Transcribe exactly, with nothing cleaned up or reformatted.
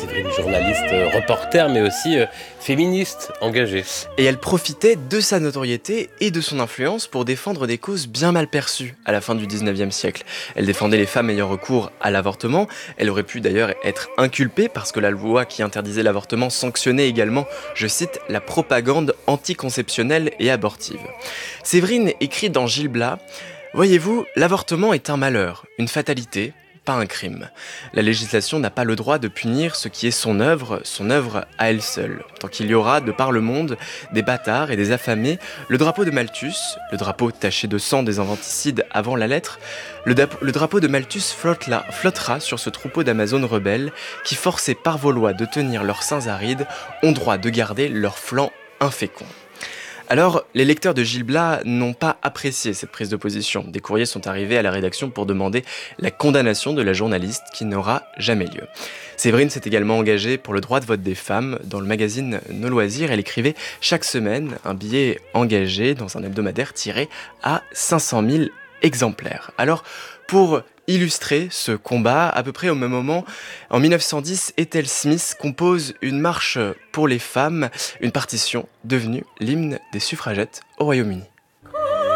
Séverine, journaliste, euh, reporter, mais aussi euh, féministe engagée. Et elle profitait de sa notoriété et de son influence pour défendre des causes bien mal perçues à la fin du dix-neuvième siècle. Elle défendait les femmes ayant recours à l'avortement. Elle aurait pu d'ailleurs être inculpée parce que la loi qui interdisait l'avortement sanctionnait également, je cite, la propagande anticonceptionnelle et abortive. Séverine écrit dans Gil Blas: « Voyez-vous, l'avortement est un malheur, une fatalité, pas un crime. La législation n'a pas le droit de punir ce qui est son œuvre, son œuvre à elle seule. Tant qu'il y aura, de par le monde, des bâtards et des affamés, le drapeau de Malthus, le drapeau taché de sang des infanticides avant la lettre, le, dap- le drapeau de Malthus flottera, flottera sur ce troupeau d'Amazones rebelles qui, forcés par vos lois de tenir leurs seins arides, ont droit de garder leurs flancs inféconds. » Alors, les lecteurs de Gil Blas n'ont pas apprécié cette prise de position. Des courriers sont arrivés à la rédaction pour demander la condamnation de la journaliste qui n'aura jamais lieu. Séverine s'est également engagée pour le droit de vote des femmes. Dans le magazine Nos Loisirs, elle écrivait chaque semaine un billet engagé dans un hebdomadaire tiré à cinq cent mille exemplaires. Alors, pour illustrer ce combat, à peu près au même moment, en mille neuf cent dix, Ethel Smith compose une marche pour les femmes, une partition devenue l'hymne des suffragettes au Royaume-Uni.